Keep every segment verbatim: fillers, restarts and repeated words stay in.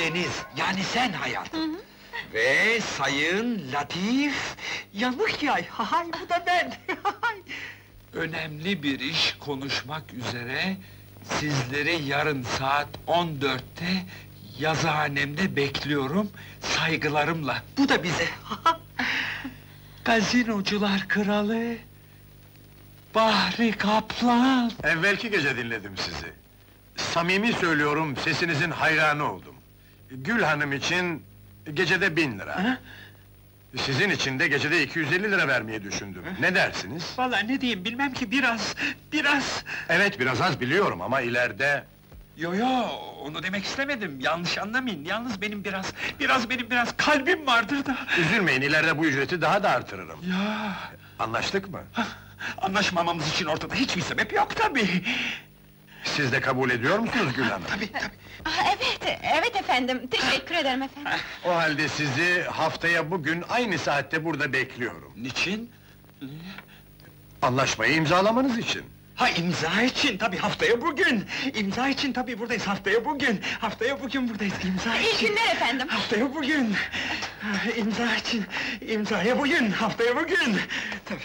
Deniz, yani sen hayatım. Ve Sayın Latif Yanık Yay, hay bu da ben! Önemli bir iş konuşmak üzere, sizleri yarın saat on dörtte yazıhanemde bekliyorum, saygılarımla. Bu da bize! Gazinocular kralı! Bahri Kaplan! Evvelki gece dinledim sizi. Samimi söylüyorum, sesinizin hayranı oldum. Gül Hanım için gecede bin lira. Ha? Sizin için de gecede iki yüz elli lira vermeyi düşündüm. Ne dersiniz? Vallahi ne diyeyim bilmem ki, biraz, biraz... Evet, biraz az biliyorum ama ileride... Yo yo, onu demek istemedim, yanlış anlamayın. Yalnız benim biraz, biraz benim biraz kalbim vardır da... Üzülmeyin, ileride bu ücreti daha da artırırım. Ya, Anlaştık mı? anlaşmamamız için ortada hiçbir sebep yok tabii! Siz de kabul ediyor musunuz Gül Hanım? Tabii, tabii! Ah, evet, evet efendim, teşekkür ederim efendim. O halde sizi haftaya bugün aynı saatte burada bekliyorum. Niçin? Anlaşmayı imzalamanız için. Ha, imza için, tabii haftaya bugün! İmza için tabii buradayız, haftaya bugün! Haftaya bugün buradayız, imza İyi için! günler efendim. Haftaya bugün! Ha, İmza için, imzaya bugün, haftaya bugün! Tabii!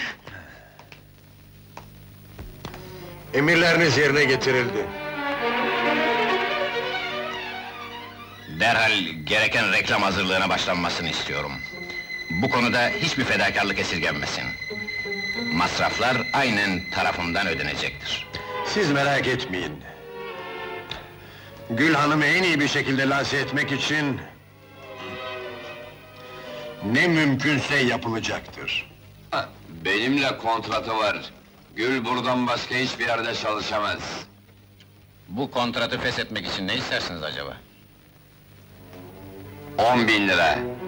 Emirleriniz yerine getirildi. Derhal gereken reklam hazırlığına başlanmasını istiyorum. Bu konuda hiçbir fedakarlık esirgenmesin. Masraflar aynen tarafımdan ödenecektir. Siz merak etmeyin. Gül Hanım'ı en iyi bir şekilde lanse etmek için... ne mümkünse yapılacaktır. Benimle kontratı var. Gül buradan başka hiçbir yerde çalışamaz. Bu kontratı feshetmek için ne istersiniz acaba? On bin lira.